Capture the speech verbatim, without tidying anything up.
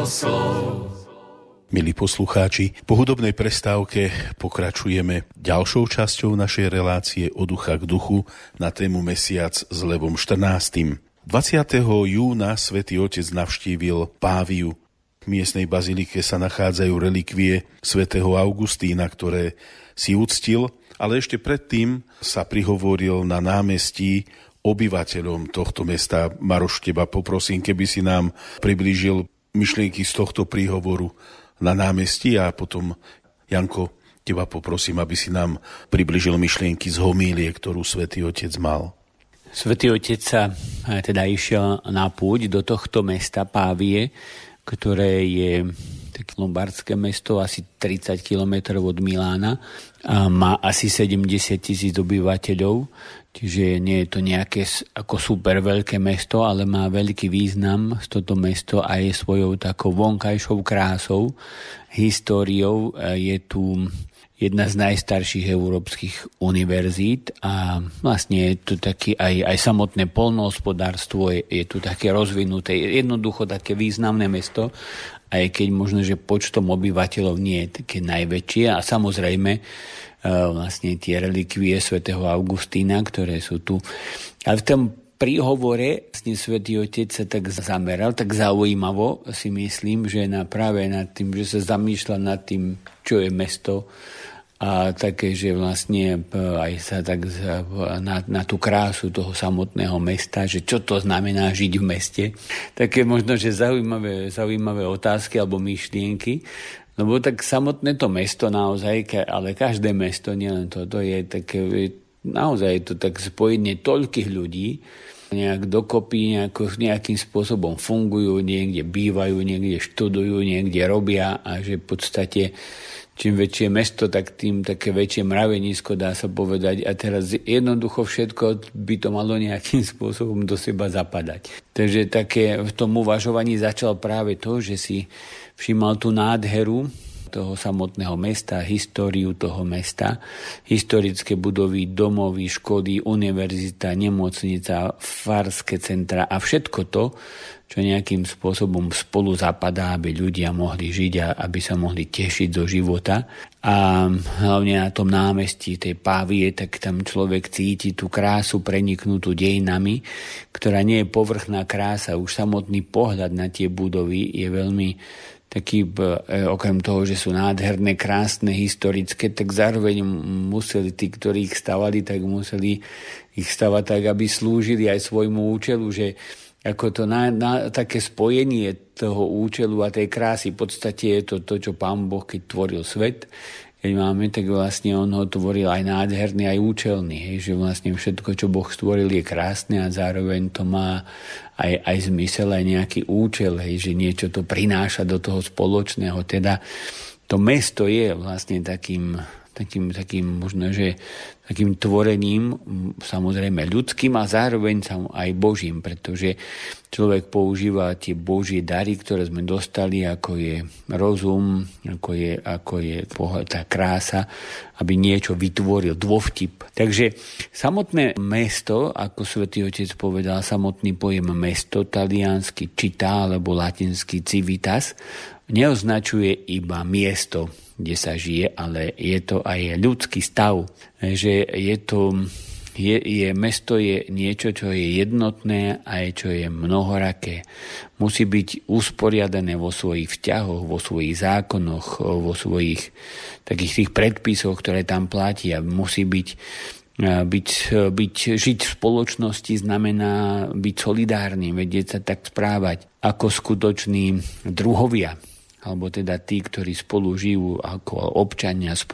slov. Milí poslucháči, po hudobnej prestávke pokračujeme ďalšou časťou našej relácie Od ducha k duchu na tému Mesiac s Levom štrnástym. dvadsiateho júna Svätý Otec navštívil Páviu. V miestnej bazilike sa nachádzajú relikvie svätého Augustína, ktoré si uctil, ale ešte predtým sa prihovoril na námestí obyvateľom tohto mesta. Maroš, teba poprosím, keby si nám priblížil myšlienky z tohto príhovoru na námestí a potom, Janko, teba poprosím, aby si nám priblížil myšlienky z homílie, ktorú Svätý Otec mal. Svätý Otec sa teda išiel na púť do tohto mesta Pávie, ktoré je také lombardské mesto, asi tridsať kilometrov od Milána a má asi sedemdesiat tisíc obyvateľov, čiže nie je to nejaké ako super veľké mesto, ale má veľký význam toto mesto a je svojou takou vonkajšou krásou, históriou. Je tu jedna z najstarších európskych univerzít a vlastne je tu taký aj, aj samotné poľnohospodárstvo je, je tu také rozvinuté, jednoducho také významné mesto, aj keď možno, že počtom obyvateľov nie je také najväčšie a samozrejme vlastne tie relikvie svätého Augustína, ktoré sú tu. Ale v tom príhovore vlastne Svätý Otec sa tak zameral, tak zaujímavo si myslím, že na, práve nad tým, že sa zamýšľa nad tým, čo je mesto a také, že vlastne aj sa tak na, na tú krásu toho samotného mesta, že čo to znamená žiť v meste. Také možno, že zaujímavé, zaujímavé otázky alebo myšlienky. Lebo tak samotné to mesto naozaj, ale každé mesto, nielen toto, je také, naozaj je to tak spojenie toľkých ľudí, nejak dokopy, nejako, nejakým spôsobom fungujú, niekde bývajú, niekde študujú, niekde robia a že v podstate čím väčšie mesto, tak tým také väčšie mravenisko, dá sa povedať. A teraz jednoducho všetko by to malo nejakým spôsobom do seba zapadať. Takže také v tom uvažovaní začal práve to, že si všímal tú nádheru toho samotného mesta, históriu toho mesta, historické budovy, domovy, školy, univerzita, nemocnica, farské centra a všetko to, čo nejakým spôsobom spolu zapadá, aby ľudia mohli žiť a aby sa mohli tešiť zo života. A hlavne na tom námestí tej Pávie, tak tam človek cíti tú krásu preniknutú dejinami, ktorá nie je povrchná krása. Už samotný pohľad na tie budovy je veľmi taký, okrem toho, že sú nádherné, krásne, historické, tak zároveň museli tí, ktorí ich stavali, tak museli ich stavať tak, aby slúžili aj svojmu účelu, že ako to na, na, také spojenie toho účelu a tej krásy, v podstate je to to, čo Pán Boh, keď tvoril svet, keď máme, tak vlastne on ho tvoril aj nádherný, aj účelný, hej, že vlastne všetko, čo Boh stvoril, je krásne a zároveň to má aj, aj zmysel, aj nejaký účel, hej, že niečo to prináša do toho spoločného. Teda to mesto je vlastne takým, takým, takým možno, že takým tvorením, samozrejme ľudským a zároveň aj Božím, pretože človek používa tie Božie dary, ktoré sme dostali, ako je rozum, ako je, ako je tá krása, aby niečo vytvoril, dôvtip. Takže samotné mesto, ako Svätý Otec povedal, samotný pojem mesto, taliansky città alebo latinsky civitas, neoznačuje iba miesto, kde sa žije, ale je to aj ľudský stav, že je to, je, je, mesto je niečo, čo je jednotné a čo je mnohoraké. Musí byť usporiadané vo svojich vzťahoch, vo svojich zákonoch, vo svojich takých tých predpisoch, ktoré tam platia. Musí byť, byť, byť žiť v spoločnosti znamená byť solidárny, vedieť sa tak správať ako skutoční druhovia, alebo teda tí, ktorí spolu žijú ako občania